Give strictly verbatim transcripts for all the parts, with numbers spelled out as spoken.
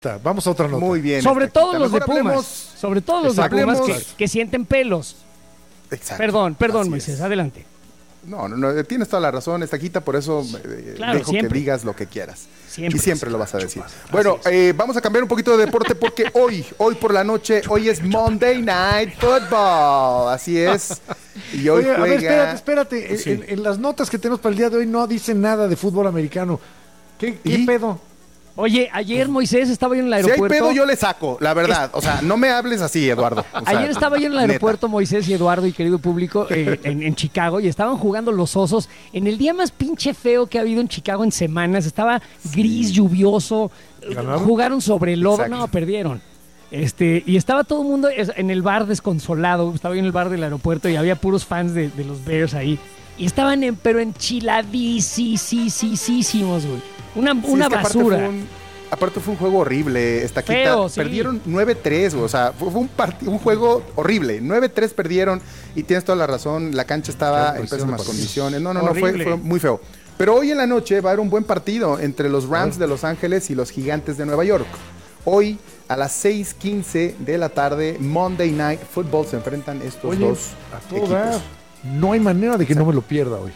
Vamos a otra nota. Muy bien. Sobre todo los de Mejor Pumas. hablemos, Sobre todo los de Pumas hablemos- que, que sienten pelos. Exacto. Perdón, perdón, Así Moisés, es. adelante. No, no, no, tienes toda la razón, Estaquita, por eso eh, Claro, dejo siempre. que digas lo que quieras. Siempre. Y siempre lo vas a decir. Así Bueno, es. eh, vamos a cambiar un poquito de deporte porque hoy, hoy por la noche, hoy es Monday Night Football. Así es. Y hoy Oye, a ver, juega... espérate, espérate. Sí. En, en las notas que tenemos para el día de hoy no dicen nada de fútbol americano. ¿Qué, qué ¿Y? pedo? Oye, ayer Moisés estaba yo en el Si hay aeropuerto. pedo, yo le saco, la verdad. O sea, no me hables así, Eduardo. O sea, Ayer estaba yo en el neta. aeropuerto, Moisés y Eduardo y querido público, eh, en, en Chicago, y estaban jugando los Osos en el día más pinche feo que ha habido en Chicago en semanas. Estaba gris, lluvioso, ¿Ganaron? jugaron sobre el lodo, Exacto. no, perdieron. Este, y estaba todo el mundo es- en el bar desconsolado, estaba yo en el bar del aeropuerto y había puros fans de, de los Bears ahí. Y estaban, en, pero enchiladísimos, güey. Una, Sí, una es que aparte basura. fue un- Aparte fue un juego horrible, Estaquita. Feo, sí. Perdieron nueve tres, o sea, fue, fue un, parti- un juego horrible. nueve tres perdieron y tienes toda la razón, la cancha estaba Qué en impresión, pésimas partido. condiciones. No, no, no, fue, Horrible. fue muy feo. Pero hoy en la noche va a haber un buen partido entre los Rams de Los Ángeles y los Gigantes de Nueva York. Hoy a las seis quince de la tarde, Monday Night Football, se enfrentan estos Oye, dos a todo equipos. dar. No hay manera de que no me lo pierda hoy.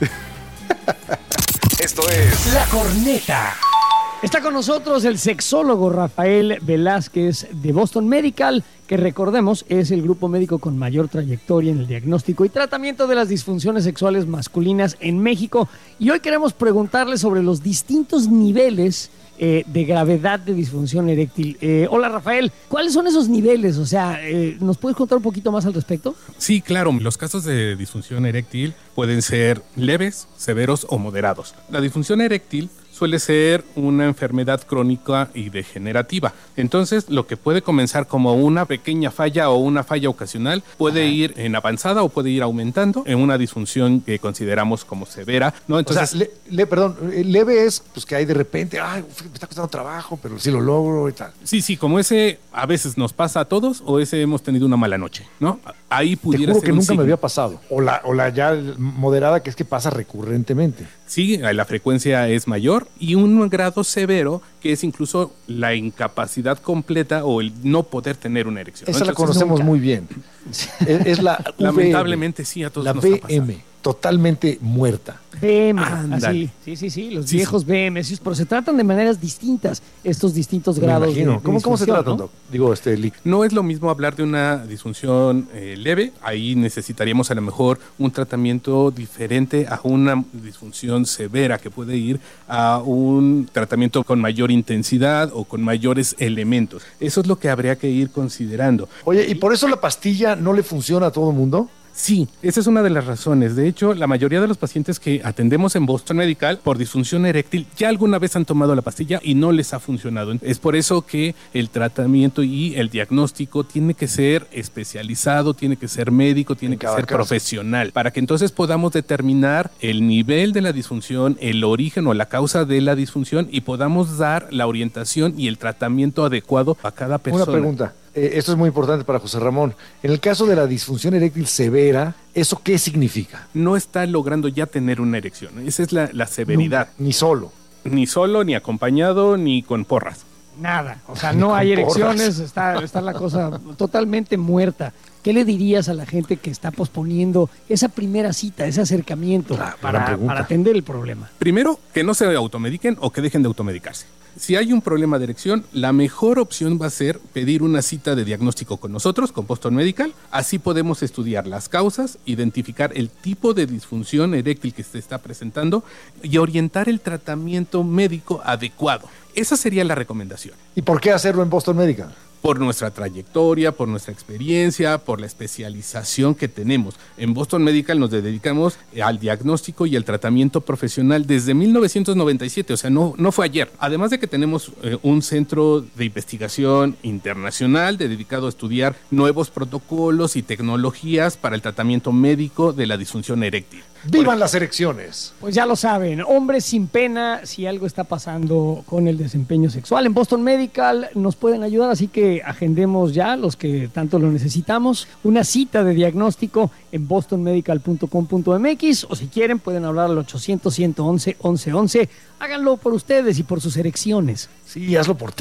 Esto es La Corneta. Está con nosotros el sexólogo Rafael Velázquez de Boston Medical, que recordemos es el grupo médico con mayor trayectoria en el diagnóstico y tratamiento de las disfunciones sexuales masculinas en México. Y hoy queremos preguntarle sobre los distintos niveles eh, de gravedad de disfunción eréctil. Eh, hola Rafael, ¿cuáles son esos niveles? O sea, eh, ¿nos puedes contar un poquito más al respecto? Sí, claro, los casos de disfunción eréctil pueden ser leves, severos o moderados. La disfunción eréctil suele ser una enfermedad crónica y degenerativa. Entonces, lo que puede comenzar como una pequeña falla o una falla ocasional puede ir en avanzada o puede ir aumentando en una disfunción que consideramos como severa, ¿no? Entonces, o sea, le, le- perdón, eh, leve es pues que hay de repente, ay, uf, me está costando trabajo, pero sí lo logro y tal. sí, sí, como ese a veces nos pasa a todos o ese hemos tenido una mala noche, ¿no? Ahí Te pudiera juro ser que un nunca me signo. había pasado. O la, o la ya moderada, que es que pasa recurrentemente. Sí, la frecuencia es mayor y un grado severo que es incluso la incapacidad completa o el no poder tener una erección, ¿no? Esa la Entonces, conocemos nunca. muy bien. Es, es la V M. Lamentablemente sí, a todos La nos ha B pasado. M, totalmente muerta. B M, Ándale. así, sí, sí, sí, los Sí, viejos B M, sí, pero se tratan de maneras distintas estos distintos Me grados. imagino. de- de ¿Cómo, ¿Cómo se disfunción, tratan, ¿no? Doc? Digo, este, Lick. No es lo mismo hablar de una disfunción eh, leve, ahí necesitaríamos a lo mejor un tratamiento diferente a una disfunción severa que puede ir a un tratamiento con mayor intensidad o con mayores elementos. Eso es lo que habría que ir considerando. Oye, ¿y por eso la pastilla no le funciona a todo el mundo? Sí, esa es una de las razones. De hecho, la mayoría de los pacientes que atendemos en Boston Medical por disfunción eréctil ya alguna vez han tomado la pastilla y no les ha funcionado. Es por eso que el tratamiento y el diagnóstico tiene que ser especializado, tiene que ser médico, tiene En que cada ser caso. profesional, para que entonces podamos determinar el nivel de la disfunción, el origen o la causa de la disfunción y podamos dar la orientación y el tratamiento adecuado a cada persona. Una pregunta. Eh, esto es muy importante para José Ramón. En el caso de la disfunción eréctil severa, ¿eso qué significa? No está logrando ya tener una erección. Esa es la, la severidad. Nunca, ni solo. Ni solo, ni acompañado, ni con porras. Nada, o sea, no hay Con porras. erecciones, está, está la cosa totalmente muerta. ¿Qué le dirías a la gente que está posponiendo esa primera cita, ese acercamiento Ah, buena para, pregunta. para atender el problema? Primero, que no se automediquen o que dejen de automedicarse. Si hay un problema de erección, la mejor opción va a ser pedir una cita de diagnóstico con nosotros, con Boston Medical. Así podemos estudiar las causas, identificar el tipo de disfunción eréctil que se está presentando y orientar el tratamiento médico adecuado. Esa sería la recomendación. ¿Y por qué hacerlo en Boston Medical? Por nuestra trayectoria, por nuestra experiencia, por la especialización que tenemos. En Boston Medical nos dedicamos al diagnóstico y al tratamiento profesional desde mil novecientos noventa y siete, o sea, no, no fue ayer. Además de que tenemos eh, un centro de investigación internacional de- dedicado a estudiar nuevos protocolos y tecnologías para el tratamiento médico de la disfunción eréctil. ¡Vivan las erecciones! Pues ya lo saben, hombres sin pena, si algo está pasando con el desempeño sexual. En Boston Medical nos pueden ayudar, así que agendemos ya, los que tanto lo necesitamos, una cita de diagnóstico en boston medical punto com punto m x o si quieren pueden hablar al ochocientos, ciento once, once once. Háganlo por ustedes y por sus erecciones. Sí, hazlo por ti.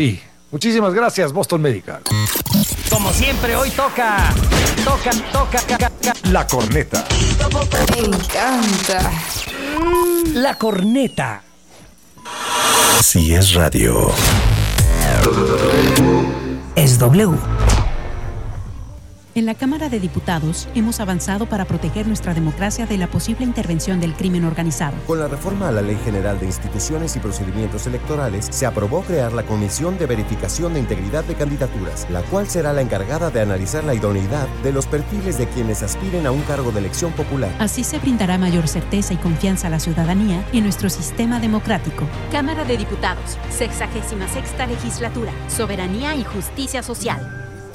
Muchísimas gracias, Boston Medical. Como siempre, hoy toca, toca, toca, toca, La corneta. Me encanta. la corneta. Si es radio. Es W. En la Cámara de Diputados hemos avanzado para proteger nuestra democracia de la posible intervención del crimen organizado. Con la reforma a la Ley General de Instituciones y Procedimientos Electorales, se aprobó crear la Comisión de Verificación de Integridad de Candidaturas, la cual será la encargada de analizar la idoneidad de los perfiles de quienes aspiren a un cargo de elección popular. Así se brindará mayor certeza y confianza a la ciudadanía en nuestro sistema democrático. Cámara de Diputados, sexagésima sexta legislatura, soberanía y justicia social.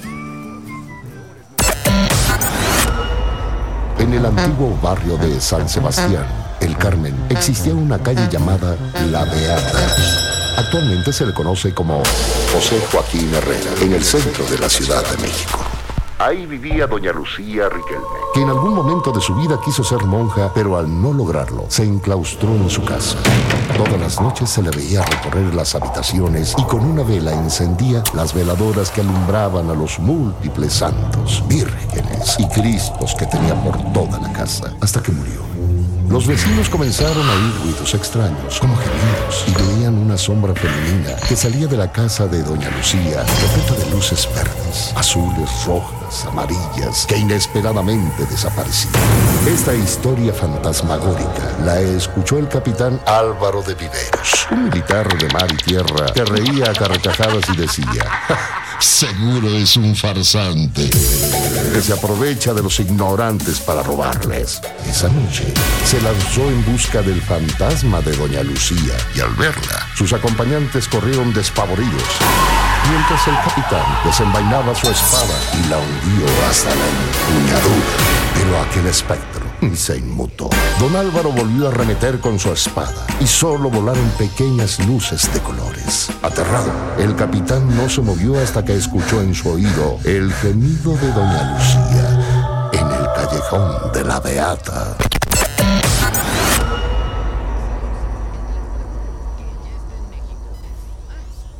En el antiguo barrio de San Sebastián, El Carmen, existía una calle llamada La Beata. Actualmente se le conoce como José Joaquín Herrera, en el centro de la Ciudad de México. Ahí vivía doña Lucía Riquelme, que en algún momento de su vida quiso ser monja, pero al no lograrlo, se enclaustró en su casa. Todas las noches se le veía recorrer las habitaciones y con una vela encendía las veladoras que alumbraban a los múltiples santos, vírgenes y cristos que tenía por toda la casa, hasta que murió. Los vecinos comenzaron a oír ruidos extraños, como gemidos, y veían una sombra femenina que salía de la casa de doña Lucía, repleta de luces verdes, azules, rojas, amarillas, que inesperadamente desaparecían. Esta historia fantasmagórica la escuchó el capitán Álvaro de Viveros, un militar de mar y tierra que reía a carcajadas y decía: seguro es un farsante que se aprovecha de los ignorantes para robarles. Esa noche se lanzó en busca del fantasma de doña Lucía y al verla, sus acompañantes corrieron despavoridos, mientras el capitán desenvainaba su espada y la hundió hasta la empuñadura. Pero aquel espectro se inmutó. Don Álvaro volvió a arremeter con su espada y solo volaron pequeñas luces de colores. Aterrado, el capitán no se movió hasta que escuchó en su oído el gemido de doña Lucía en el callejón de la Beata.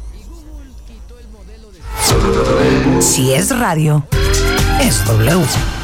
Si es radio, es W.